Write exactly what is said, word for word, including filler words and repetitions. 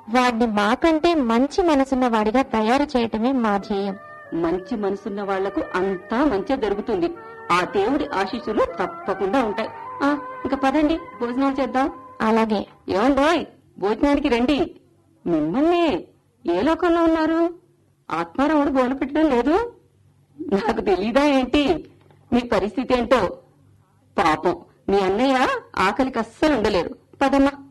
వాడిని మాకంటే మంచి మనసున్న వాడిగా తయారు చేయటమే మా ధ్యేయం. మంచి మనసున్న వాళ్లకు అంతా మంచి జరుగుతుంది. ఆ దేవుడి ఆశీస్సులు తప్పకుండా ఉంటాయి. ఆ ఇంకా పదండి, భోజనాలు చేద్దాం. అలాగే. ఏమండోయ్, భోజనానికి రండి. మిమ్మల్ని ఏ లోకంలో ఉన్నారు? ఆత్మారాముడు బోల పెట్టడం లేదు. నాకు తెలీదా ఏంటి మీ పరిస్థితి ఏంటో? పాపం మీ అన్నయ్య ఆకలికి అస్సలు ఉండలేరు. పదమ్మా.